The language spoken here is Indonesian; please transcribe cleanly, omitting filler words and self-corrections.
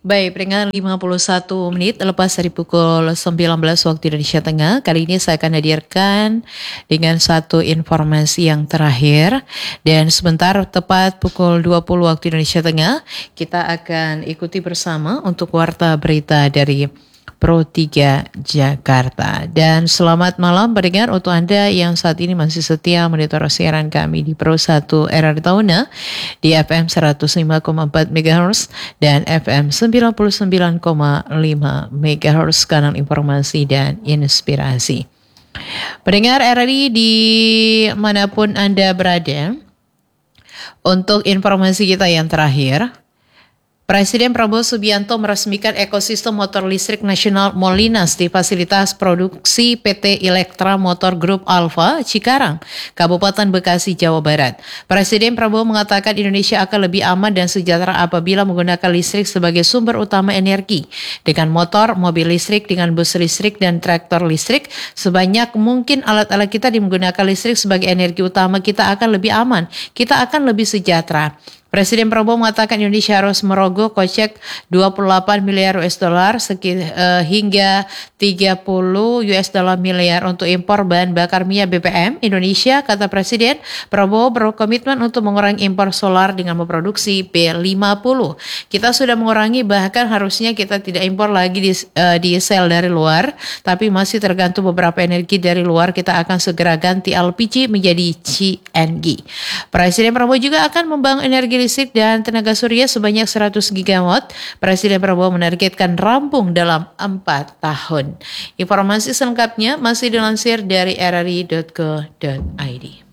Baik, peringatan 51 menit lepas dari pukul 19 waktu Indonesia Tengah. Kali ini saya akan hadirkan dengan satu informasi yang terakhir. Dan sebentar tepat pukul 20 waktu Indonesia Tengah, kita akan ikuti bersama untuk warta berita dari Pro 3 Jakarta. Dan selamat malam pendengar untuk Anda yang saat ini masih setia monitor siaran kami di Pro 1 RRI Tauna di FM 105,4 MHz dan FM 99,5 MHz, kanal informasi dan inspirasi. Pendengar RRI di manapun Anda berada, untuk informasi kita yang terakhir, Presiden Prabowo Subianto meresmikan ekosistem motor listrik nasional Molinas di fasilitas produksi PT Elektra Motor Group Alfa, Cikarang, Kabupaten Bekasi, Jawa Barat. Presiden Prabowo mengatakan Indonesia akan lebih aman dan sejahtera apabila menggunakan listrik sebagai sumber utama energi. Dengan motor, mobil listrik, dengan bus listrik, dan traktor listrik, sebanyak mungkin alat-alat kita menggunakan listrik sebagai energi utama, kita akan lebih aman, kita akan lebih sejahtera. Presiden Prabowo mengatakan Indonesia harus merogoh kocek 28 miliar US dollar hingga 30 US dollar miliar untuk impor bahan bakar minyak BBM Indonesia, kata Presiden. Prabowo berkomitmen untuk mengurangi impor solar dengan memproduksi B50. Kita sudah mengurangi, bahkan harusnya kita tidak impor lagi diesel dari luar, tapi masih tergantung beberapa energi dari luar. Kita akan segera ganti LPG menjadi CNG. Presiden Prabowo juga akan membangun energi listrik dan tenaga surya sebanyak 100 gigawatt. Presiden Prabowo menargetkan rampung dalam 4 tahun. Informasi selengkapnya masih dilansir dari rri.co.id.